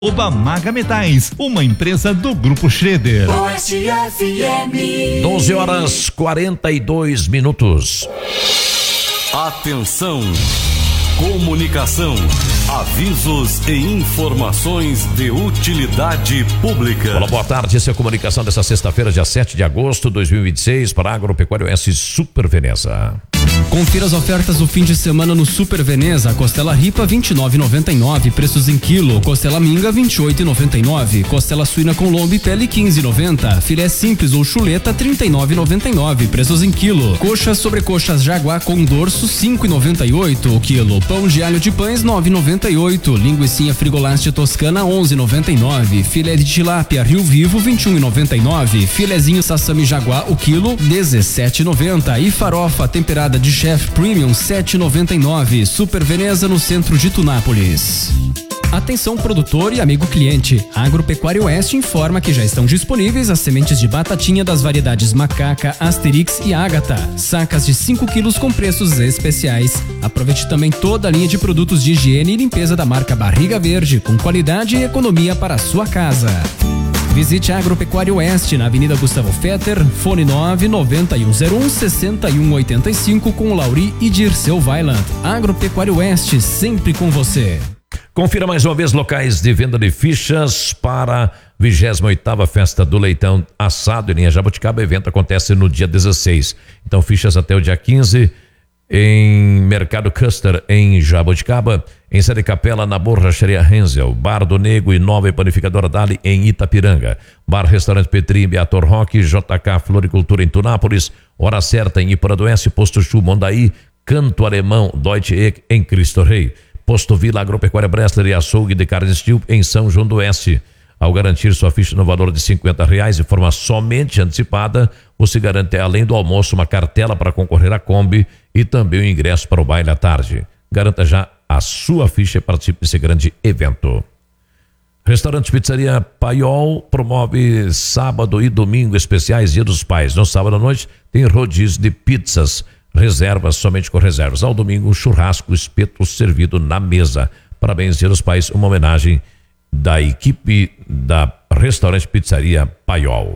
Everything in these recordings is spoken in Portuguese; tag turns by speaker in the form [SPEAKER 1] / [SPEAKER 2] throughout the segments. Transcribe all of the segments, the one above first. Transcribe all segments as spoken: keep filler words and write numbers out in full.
[SPEAKER 1] Oba Maga Metais, uma empresa do Grupo Schroeder.
[SPEAKER 2] Oeste F M.
[SPEAKER 3] doze horas quarenta e dois minutos.
[SPEAKER 4] Atenção! Comunicação, avisos e informações de utilidade pública.
[SPEAKER 3] Olá, boa tarde, essa é a comunicação dessa sexta-feira, dia sete de agosto de dois mil e vinte e seis, para a Agropecuária Oeste Super Veneza.
[SPEAKER 5] Confira as ofertas do fim de semana no Super Veneza. Costela ripa vinte e nove reais e noventa e nove centavos, preços em quilo. Costela minga vinte e oito reais e noventa e nove centavos. Costela suína com lombo e pele quinze reais e noventa centavos. Filé simples ou chuleta trinta e nove reais e noventa e nove centavos, preços em quilo. Coxas sobrecoxas jaguar com dorso cinco reais e noventa e oito centavos o quilo. Pão de alho de pães nove reais e noventa e oito centavos. Linguicinha frigolaste toscana onze reais e noventa e nove centavos. Filé de tilápia Rio Vivo vinte e um reais e noventa e nove centavos. Filezinho sassami jaguar o quilo dezessete reais e noventa centavos. E farofa temperada de Chef Premium sete reais e noventa e nove centavos. Super Veneza, no centro de Tunápolis. Atenção produtor e amigo cliente, a Agropecuária Oeste informa que já estão disponíveis as sementes de batatinha das variedades Macaca, Asterix e Ágata, sacas de cinco quilos com preços especiais. Aproveite também toda a linha de produtos de higiene e limpeza da marca Barriga Verde, com qualidade e economia para a sua casa. Visite a Agropecuária Oeste na Avenida Gustavo Fetter, fone nove nove um zero um seis um oito cinco com o Lauri e Dirceu Vailand. Agropecuária Oeste, sempre com você.
[SPEAKER 3] Confira mais uma vez locais de venda de fichas para a vigésima oitava Festa do Leitão Assado em linha Jabuticaba. O evento acontece no dia dezesseis. Então fichas até o dia quinze em Mercado Custer em Jabuticaba, em Sede Capela na Borracharia Renzel, Bar do Nego e Nova Panificadora Dali em Itapiranga, Bar Restaurante Petri em Beator Roque, J K Floricultura em Tunápolis, Hora Certa em Ipura do Oeste, Posto Chu Mondaí, Canto Alemão Deutsche Eck em Cristo Rei, Posto Vila Agropecuária Bressler e Açougue de Carne Estil em São João do Oeste. Ao garantir sua ficha no valor de cinquenta reais de forma somente antecipada, você garante, além do almoço, uma cartela para concorrer à Kombi e também o ingresso para o baile à tarde. Garanta já a sua ficha e participe desse grande evento. Restaurante Pizzaria Paiol promove sábado e domingo especiais Dia dos Pais. No sábado à noite tem rodízio de pizzas, reservas somente com reservas. Ao domingo, churrasco, espeto servido na mesa. Parabéns, Dia dos Pais, uma homenagem da equipe da Restaurante Pizzaria Paiol.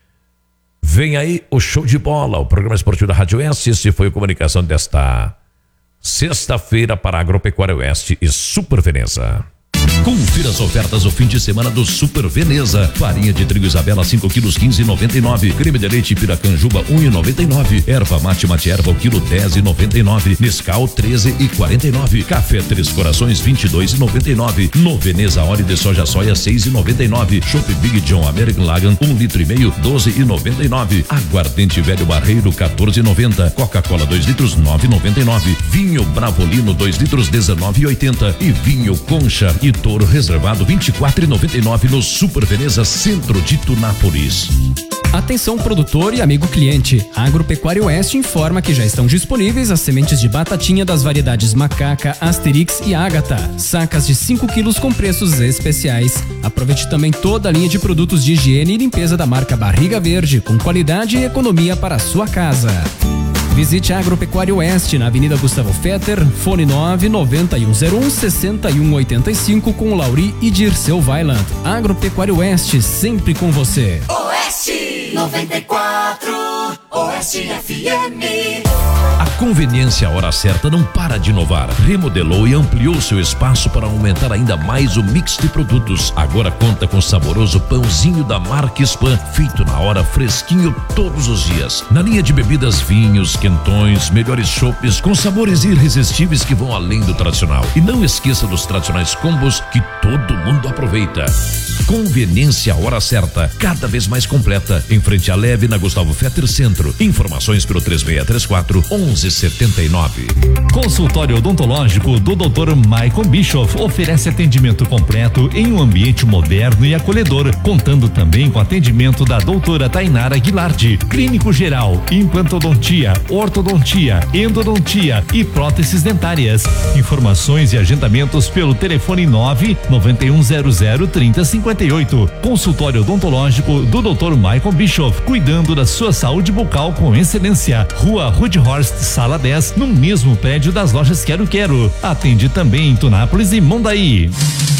[SPEAKER 3] Vem aí o Show de Bola, o programa esportivo da Rádio Oeste. Esse foi a comunicação desta sexta-feira para a Agropecuária Oeste e Super Veneza.
[SPEAKER 6] Confira as ofertas do fim de semana do Super Veneza. Farinha de trigo Isabela cinco quilos quinze reais e noventa e nove. Creme de leite Piracanjuba um real e noventa e nove. Erva mate mate erva o quilo dez reais e noventa e nove. Nescau treze reais e quarenta e nove. Café Três Corações vinte e dois reais e noventa e nove. No Veneza óleo de soja soia seis reais e noventa e nove. Chopp Big John American Lager um litro e meio doze reais e noventa e nove. Aguardente Velho Barreiro quatorze reais e noventa. Coca-Cola dois litros nove reais e noventa e nove. Vinho Bravolino dois litros dezenove reais e oitenta. E vinho Concha e Toro Reservado vinte e quatro reais e noventa e nove no Super Veneza, centro de Tunápolis.
[SPEAKER 5] Atenção produtor e amigo cliente, a Agropecuária Oeste informa que já estão disponíveis as sementes de batatinha das variedades Macaca, Asterix e Ágata, sacas de cinco quilos com preços especiais. Aproveite também toda a linha de produtos de higiene e limpeza da marca Barriga Verde, com qualidade e economia para a sua casa. Visite a Agropecuária Oeste na Avenida Gustavo Fetter, fone nove nove um zero um seis um oito cinco com o Lauri e Dirceu Vailand. Agropecuária Oeste, sempre com você.
[SPEAKER 2] Oeste noventa e quatro, Oeste F M.
[SPEAKER 6] A Conveniência Hora Certa não para de inovar. Remodelou e ampliou seu espaço para aumentar ainda mais o mix de produtos. Agora conta com saboroso pãozinho da marca Spam, feito na hora, fresquinho todos os dias. Na linha de bebidas, vinhos, quentões, melhores chopes com sabores irresistíveis que vão além do tradicional. E não esqueça dos tradicionais combos que todo mundo aproveita. Conveniência Hora Certa, cada vez mais completa, em frente à Leve, na Gustavo Fetter Centro. Informações pelo três seis três quatro um um sete nove.
[SPEAKER 1] Consultório odontológico do doutor Michael Bischoff oferece atendimento completo em um ambiente moderno e acolhedor, contando também com atendimento da doutora Tainara Guilardi, clínico geral, implantodontia, ortodontia, endodontia e próteses dentárias. Informações e agendamentos pelo telefone nove nove um zero zero três zero cinco oito. Consultório odontológico do doutor Michael Bischoff, cuidando da sua saúde bucal com excelência. Rua Rudhorst, sala dez, no mesmo prédio das lojas Quero Quero. Atende também em Tunápolis e Mondaí.